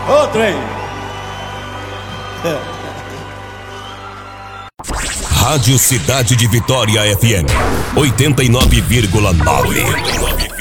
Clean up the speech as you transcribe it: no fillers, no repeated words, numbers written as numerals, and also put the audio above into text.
Ô, trem. Rádio Cidade de Vitória FM 89,9.